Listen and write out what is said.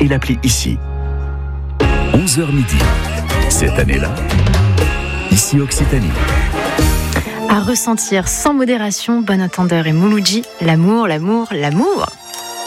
et l'appli ici. 11h midi. Cette année-là, ici Occitanie. À ressentir sans modération, Bon Entendeur et Mouloudji, l'amour, l'amour, l'amour.